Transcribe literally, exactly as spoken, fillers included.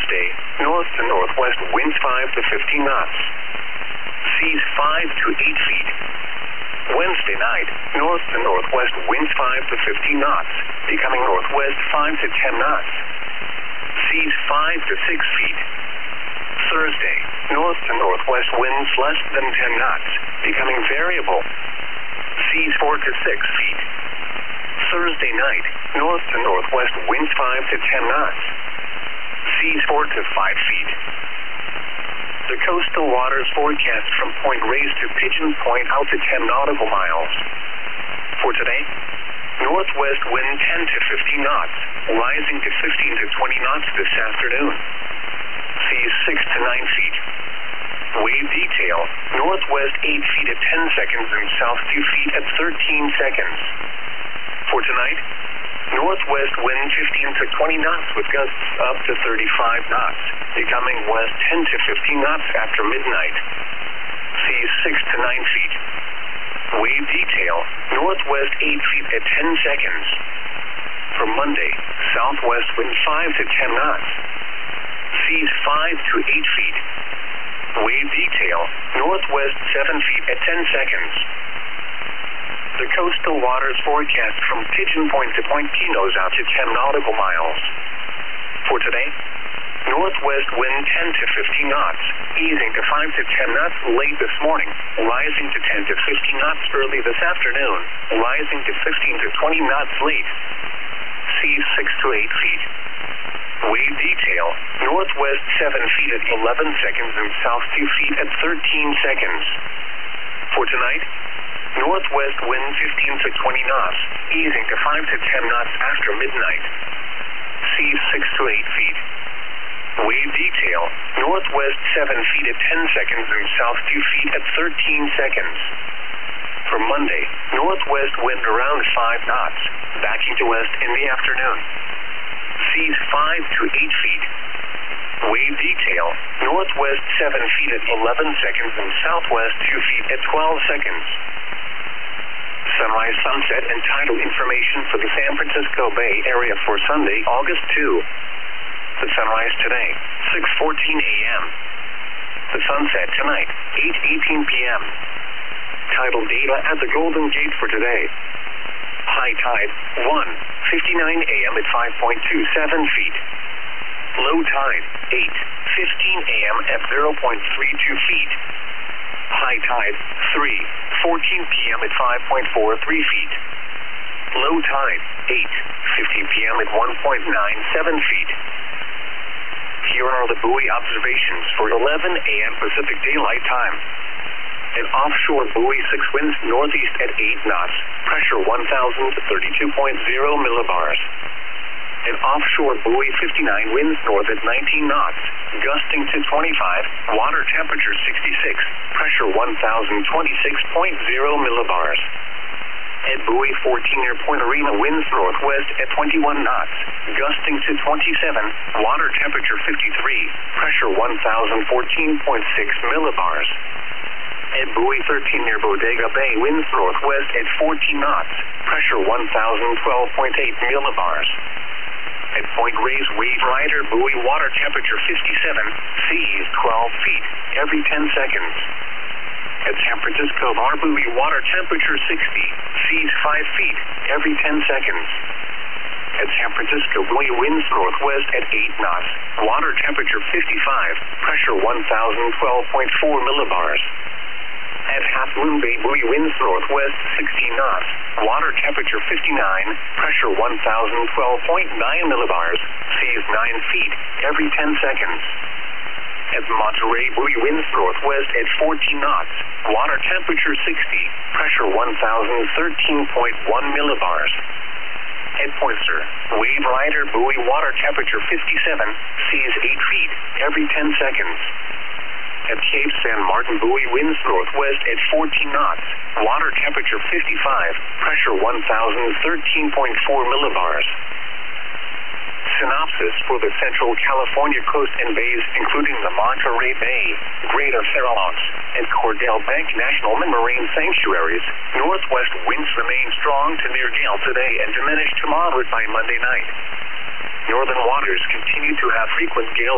Tuesday, north to northwest winds five to fifteen knots. Seas five to eight feet. Wednesday night, north to northwest winds five to fifteen knots, becoming northwest five to ten knots. Seas five to six feet. Thursday, north to northwest winds less than ten knots, becoming variable. Seas four to six feet. Thursday night, north to northwest winds five to ten knots. Seas four to five feet. The coastal waters forecast from Point Reyes to Pigeon Point out to ten nautical miles. For today, northwest wind ten to fifteen knots, rising to fifteen to twenty knots this afternoon. Seas six to nine feet. Wave detail, northwest eight feet at ten seconds and south two feet at thirteen seconds. For tonight, northwest wind fifteen to twenty knots with gusts up to thirty-five knots, becoming west ten to fifteen knots after midnight. Seas six to nine feet. Wave detail, northwest eight feet at ten seconds. For Monday, southwest wind five to ten knots. Seas five to eight feet. Wave detail, northwest seven feet at ten seconds. The coastal waters forecast from Pigeon Point to Point Pinos out to ten nautical miles. For today, northwest wind ten to fifteen knots, easing to five to ten knots late this morning, rising to ten to fifteen knots early this afternoon, rising to fifteen to twenty knots late. Seas six to eight feet. Wave detail, northwest seven feet at eleven seconds and south two feet at thirteen seconds. For tonight, northwest wind fifteen to twenty knots, easing to five to ten knots after midnight. Seas six to eight feet. Wave detail, northwest seven feet at ten seconds and south two feet at thirteen seconds. For Monday, northwest wind around five knots, backing to west in the afternoon. Seas five to eight feet. Wave detail, northwest seven feet at eleven seconds and southwest two feet at twelve seconds. Sunrise, sunset, and tidal information for the San Francisco Bay Area for Sunday, August second. The sunrise today, six fourteen a m The sunset tonight, eight eighteen p m Tidal data at the Golden Gate for today. High tide, one fifty-nine a m at five point two seven feet. Low tide, eight fifteen a m at zero point three two feet. High tide, three fourteen p m at five point four three feet. Low tide, eight fifty p m at one point nine seven feet. Here are the buoy observations for eleven a m Pacific Daylight Time. An offshore buoy six winds northeast at eight knots, pressure one thousand thirty-two point zero millibars. An offshore buoy fifty-nine winds north at nineteen knots, gusting to twenty-five, water temperature sixty-six, pressure one thousand twenty-six point zero millibars. At buoy fourteen near Point Arena winds northwest at twenty-one knots, gusting to twenty-seven, water temperature fifty-three, pressure one thousand fourteen point six millibars. At buoy thirteen near Bodega Bay winds northwest at fourteen knots, pressure one thousand twelve point eight millibars. At Point Reyes Wave Rider buoy water temperature fifty-seven, seas twelve feet, every ten seconds. At San Francisco Bar buoy water temperature sixty, seas five feet, every ten seconds. At San Francisco buoy winds northwest at eight knots, water temperature fifty-five, pressure one thousand twelve point four millibars. At Half Moon Bay buoy winds northwest sixteen knots, water temperature fifty-nine, pressure one thousand twelve point nine millibars, seas nine feet, every ten seconds. At Monterey buoy winds northwest at fourteen knots, water temperature sixty, pressure one thousand thirteen point one millibars. At Poinsett, Wave Rider buoy water temperature fifty-seven, seas eight feet, every ten seconds. At Cape San Martin buoy winds northwest at fourteen knots, water temperature fifty-five, pressure one thousand thirteen point four millibars. Synopsis for the Central California coast and bays, including the Monterey Bay, Greater Farallones, and Cordell Bank National Marine Sanctuaries. Northwest winds remain strong to near gale today and diminish to moderate by Monday night. Northern waters continue to have frequent gale